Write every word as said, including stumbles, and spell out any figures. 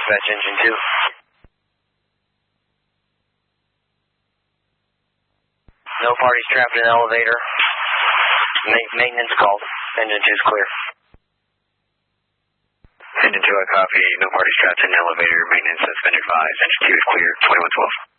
dispatch engine two. No parties trapped in the elevator. Ma- maintenance called. Engine two is clear. Engine two, I copy. No parties trapped in the elevator. Maintenance suspended five. Engine two is clear. twenty-one twelve.